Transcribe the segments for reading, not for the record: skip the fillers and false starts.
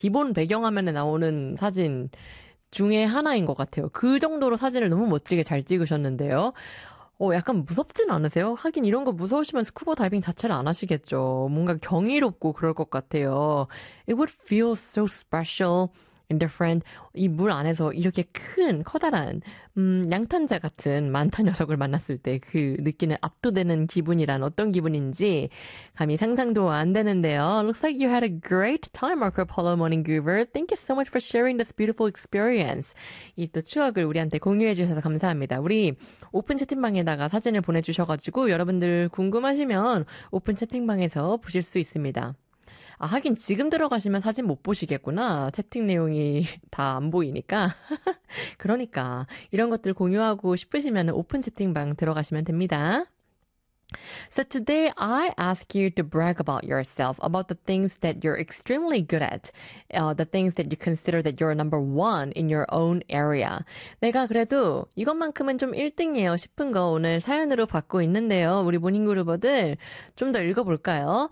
기본 배경화면에 나오는 사진 중에 하나인 것 같아요. 그 정도로 사진을 너무 멋지게 잘 찍으셨는데요. 약간 무섭진 않으세요? 하긴 이런 거 무서우시면 스쿠버 다이빙 자체를 안 하시겠죠. 뭔가 경이롭고 그럴 것 같아요. It would feel so special and different. 이 물 안에서 이렇게 큰 커다란 양탄자 같은 많다 녀석을 만났을 때 그 느끼는 압도되는 기분이란 어떤 기분인지 감히 상상도 안 되는데요. Looks like you had a great time, Marco Polo Morning Groover. Thank you so much for sharing this beautiful experience. 이 또 추억을 우리한테 공유해 주셔서 감사합니다. 우리 오픈 채팅방에다가 사진을 보내주셔가지고 여러분들 궁금하시면 오픈 채팅방에서 보실 수 있습니다. 아, 하긴 지금 들어가시면 사진 못 보시겠구나. 채팅 내용이 다 안 보이니까. 그러니까 이런 것들 공유하고 싶으시면 오픈 채팅방 들어가시면 됩니다. So today I ask you to brag about yourself, about the things that you're extremely good at, the things that you consider that you're number one in your own area. 내가 그래도 이것만큼은 좀 1등이에요 싶은 거 오늘 사연으로 받고 있는데요. 우리 모닝그루버들 좀 더 읽어볼까요?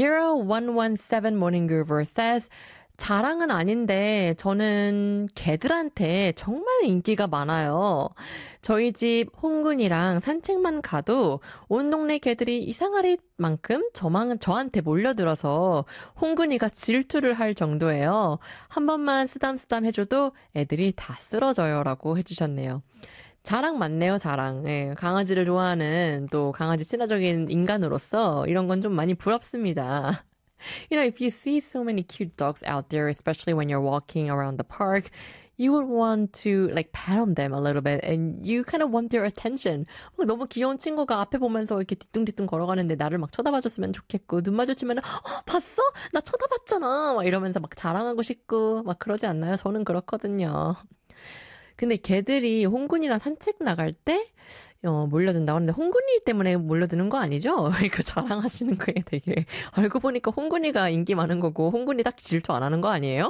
0117 모닝그루버 says, 자랑은 아닌데 저는 개들한테 정말 인기가 많아요. 저희 집 홍군이랑 산책만 가도 온 동네 개들이 이상할 만큼 저한테 몰려들어서 홍군이가 질투를 할 정도예요. 한 번만 쓰담쓰담 해줘도 애들이 다 쓰러져요 라고 해주셨네요. 자랑 많네요, 자랑. 예, 강아지를 좋아하는 또 강아지 친화적인 인간으로서 이런 건 좀 많이 부럽습니다. You know, if you see so many cute dogs out there, especially when you're walking around the park, you would want to like pat on them a little bit and you kind of want their attention. 너무 귀여운 친구가 앞에 보면서 이렇게 뒤뚱뒤뚱 걸어가는데 나를 막 쳐다봐줬으면 좋겠고 눈 마주치면 봤어? 나 쳐다봤잖아. 막 이러면서 막 자랑하고 싶고 막 그러지 않나요? 저는 그렇거든요. 근데 개들이 홍군이랑 산책 나갈 때 몰려든다고 하는데 홍군이 때문에 몰려드는 거 아니죠? 이거 자랑하시는 거에 되게 알고 보니까 홍군이가 인기 많은 거고 홍군이 딱히 질투 안 하는 거 아니에요?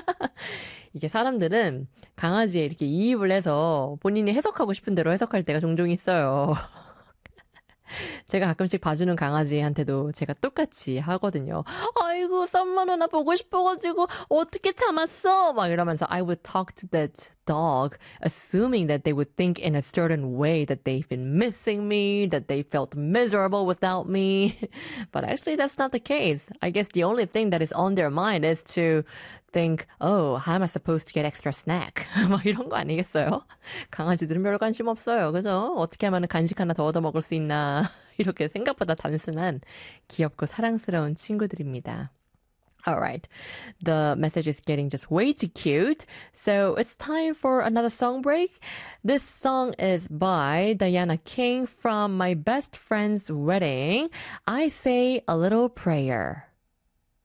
이게 사람들은 강아지에 이렇게 이입을 해서 본인이 해석하고 싶은 대로 해석할 때가 종종 있어요. 제가 가끔씩 봐주는 강아지한테도 제가 똑같이 하거든요. 아이고, 썸머 누나 보고 싶어가지고 어떻게 참았어? 막 이러면서 I would talk to that dog, assuming that they would think in a certain way that they've been missing me, that they felt miserable without me. But actually that's not the case. I guess the only thing that is on their mind is to think, oh, how am I supposed to get extra snack? 막 이런 거 아니겠어요? 강아지들은 별 관심 없어요. 그죠? 어떻게 하면 간식 하나 더 얻어 먹을 수 있나. 이렇게 생각보다 단순한 귀엽고 사랑스러운 친구들입니다. Alright, the message is getting just way too cute. So it's time for another song break. This song is by Diana King from My Best Friend's Wedding. I Say a Little Prayer.